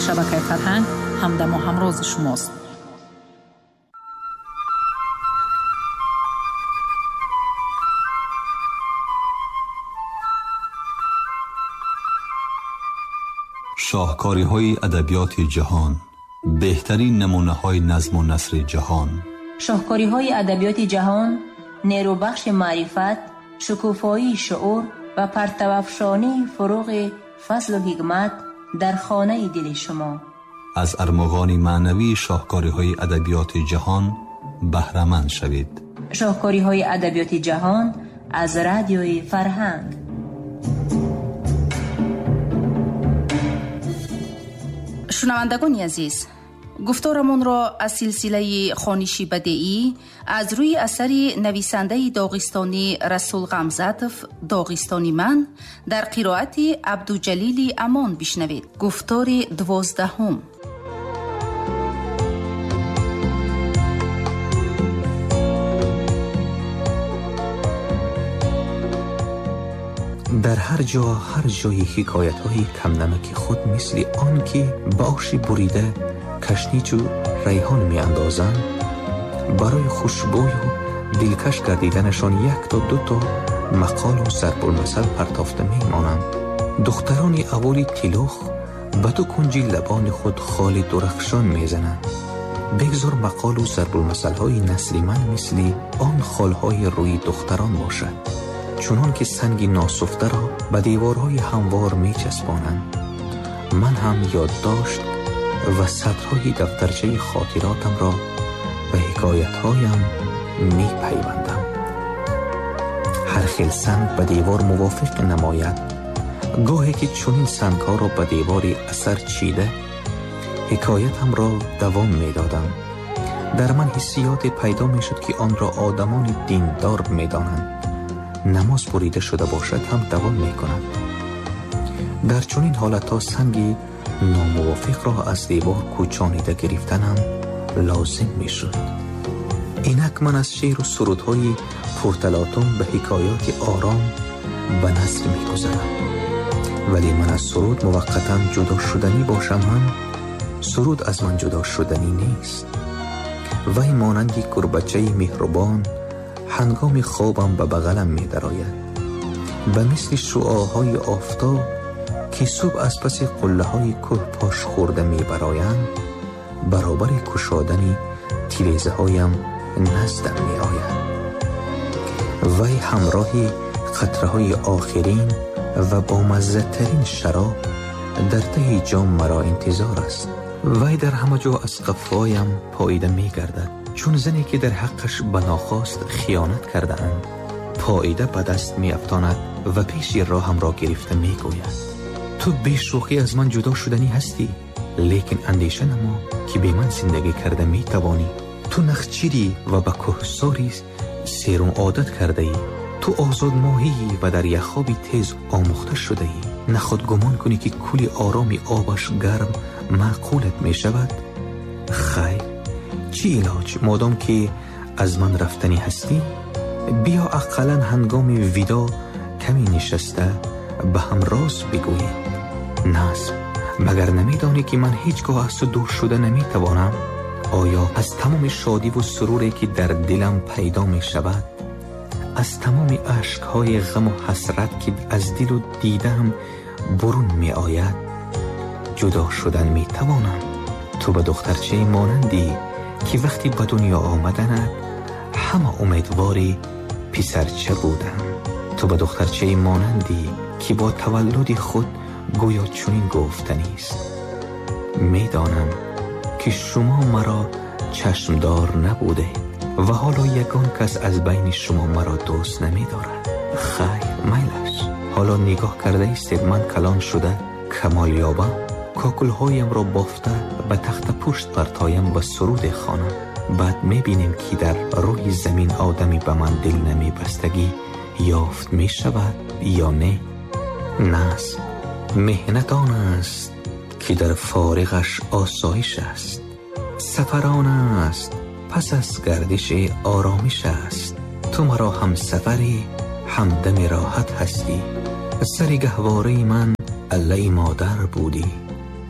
شبکه فرهنگ همدم و همراز شماست. شاهکاری‌های ادبیات جهان، بهترین نمونه‌های نظم و نثر جهان. شاهکاری‌های ادبیات جهان، نیروبخش معرفت، شکوفایی شعور و پرتوافشانی فروغ فضل و حکمت در خانه دل شما. از ارمغان معنوی شاهکاری‌های ادبیات جهان بهره مند شوید. شاهکاری‌های ادبیات جهان از رادیوی فرهنگ. شنوندگان عزیز، گفتارمون را از سلسله خوانشی بدیعی از روی اثر نویسنده داغستانی رسول غمزاتف داغستانی من در قرائت عبدالجلیل امان بشنوید. گفتار 12. در هر جای حکایت‌های کم نمک خود مثل آن که با آش بریده کشنیج و ریحان می اندازند، برای خوشبوی و دلکش گردیدنشان 1 تا 2 تا مقال و ضرب المثل پرتافته می مانند. دختران اولی تلوخ به 2 کنج لبان خود خال درخشان می زنند. بگذار مقال و ضرب المثل های نسلیمن مثل آن خالهای روی دختران باشد، چونان که سنگ ناسفته را به دیوارهای هموار می چسبانند. من هم یادداشت و سطرهای دفترچه خاطراتم را به حکایتهایم می پیوندم. هر خیل سنگ به دیوار موافق نماید. گاهی که چنین سنگ‌ها را به دیوار اثر چیده حکایتم را دوام می دادم. در من حسیات پیدا می شد که آن را آدمان دیندار می دانند. نماز بریده شده باشد هم دوام می کند. در چنین حالتها سنگی ناموافق را از دیوار کوچانیده گرفتنم لازم می شد. اینک من از شعر و سرودهای پرتلاطم به حکایات آرام به نثر می گذرم. ولی من از سرود موقتا جدا شدنی باشم هم سرود از من جدا شدنی نیست. وی مانندی گربچه مهربان هنگام خوابم به بغلم می درآید، به مثل شعاعهای آفتاب که صبح از پس قله های کوه پاش خورده می برایند، برابر کشادن تیریزه هایم نزدم می آید. وی همراه قطره های آخرین و با مزه ترین شراب در ته جام مرا انتظار است. وی در همه جا از قفایم پاییده می گردد، چون زنی که در حقش بناخواست خیانت کرده اند پاییده به دست می افتاند و پیش راهم را گرفته می گوید تو بی شوخی از من جدا شدنی هستی، لیکن اندیشه نما که بی من زندگی کرده می توانی. تو نخچیری و به کوهساری سیرون عادت کرده ای. تو آزاد ماهی و در یخابی تیز آموخته شده ای. نخود گمان کنی که کلی آرامی آبش گرم معقولت می شود. خیر، چی علاج؟ مادام که از من رفتنی هستی، بیا اقلن هنگام ویدا کمی نشسته به هم راز بگویید. نظم، مگر نمیدانی که من هیچگاه از تو دور شده نمیتوانم؟ آیا از تمام شادی و سروری که در دلم پیدا می شود، از تمام اشکهای غم و حسرت که از دل و دیدم برون می آید جدا شدن می توانم؟ تو به دخترچه مانندی که وقتی به دنیا آمدنت همه امیدواری پسرچه بودم. تو به دخترچه مانندی که با تولد خود گویا چنین گفتنی است: میدانم که شما مرا چشمدار نبوده و حالا یگان کس از بین شما مرا دوست نمی دارد. خیر، میلش، حالا نگاه کرده ایستید من کلان شده کمال یابم، کاکلهایم را بافته به تخت پشت پرتایم و سرود خوانم. بعد میبینیم که در روی زمین آدمی به من دل نمی بستگی یافت می شود یا نه. نظم مهنت آن است که در فارغش آسایش است، سفران است پس از گردش آرامش است. تو مرا هم سفری هم دم راحت هستی، سر گهواره من علی مادر بودی.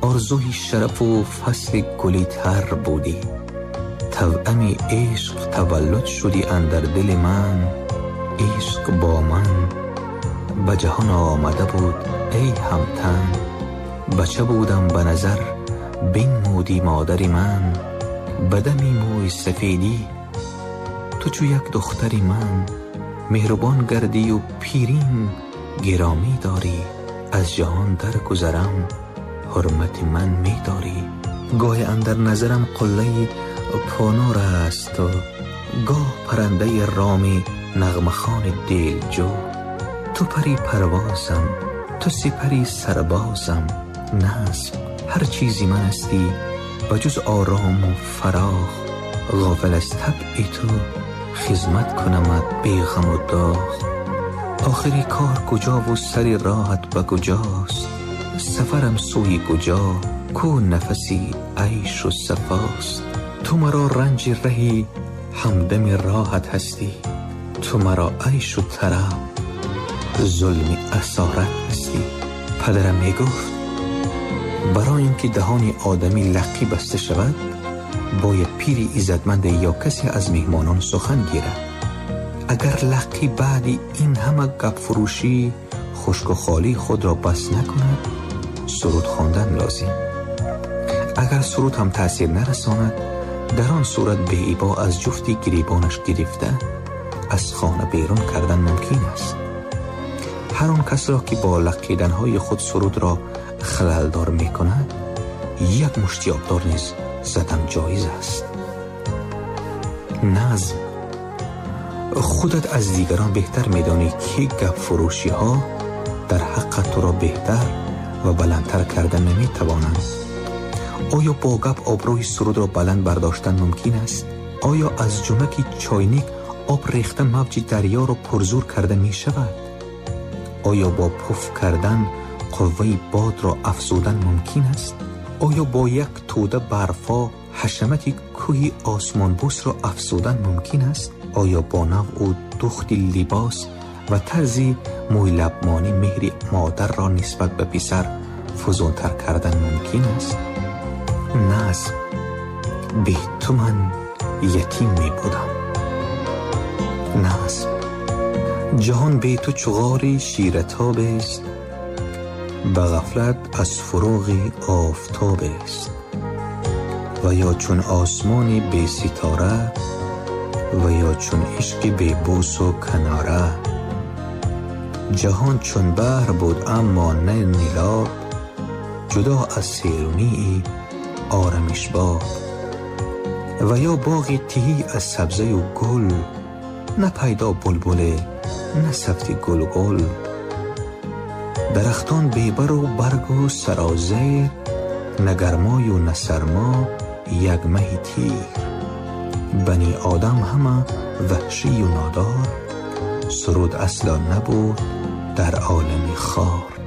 آرزوی شرف و فصل گلی تر بودی. توأم عشق تولد شدی اندر دل من. عشق با من به جهان آمده بود ای همتن. بچه بودم به نظر بنمودی مادری من. بدمی موی سفیدی تو چو یک دختری من. مهربان گردی و پیرین گرامی داری. از جهان در گذرم حرمت من می داری. گاه اندر نظرم قله پانار است و گاه پرنده رامی نغمخان دلجو. تو پری پروازم، تو سپری سربازم. نصب هر چیزی من استی بجز آرام و فراغ. غافل از طبع تو خدمت کنمت بی غم و داغ. آخری کار کجا و سری راحت به کجاست؟ سفرم سوی کجا کو نفسی عیش و صفاست. تو مرا رنج رهی همدم راحت هستی. تو مرا عیش و طرب ظلم اسارت هستی. پدرم می گفت برای اینکه دهان آدمی لقی بسته شود باید پیری عزتمند یا کسی از مهمانان سخن گیرد. اگر لقی بعدی این همه گپ فروشی خشک و خالی خود را بس نکند سرود خواندن لازم. اگر سرود هم تأثیر نرساند در آن صورت به ابا از جفتی گریبانش گرفته از خانه بیرون کردن ممکن است. هر آن کس را که با لقیدنهای خود سرود را خللدار می کند یک مشتی آبدار نیز زدن جایز است. نظم خودت از دیگران بهتر می دانی که گپ فروشی ها در حق تو را بهتر و بلندتر کردن نمی توانند. آیا با گپ آبروی سرود را بلند برداشتن ممکن است؟ آیا از جمکی چاینک آب ریختن موج دریا را پرزور کرده می شود؟ آیا با پف کردن قوه باد را افزودن ممکن است؟ آیا با یک توده برفا حشمت کوه آسمان بوس را افزودن ممکن است؟ آیا با نوع و دخت لباس و طرزی موی لبمانی مهر مادر را نسبت به پسر فزونتر کردن ممکن است؟ نظم به تو من یتیم می بودم. نظم جهان به تو چغاری شیرتاب است. به غفلت از فروغ آفتاب است. و یا چون آسمانی بی ستاره و یا چون عشق بی بوس و کناره. جهان چون بحر بود اما نه نیلاب جدا از سیرونی آرامش باب. و یا باغ تهی از سبزه و گل نه پیدا بلبل نه صفت گل گل. درختان بیبر و برگ و سرازیر نه گرمای و نه سرما یک مه تیر. بنی آدم همه وحشی و نادار سرود اصلا نبود در عالم خار.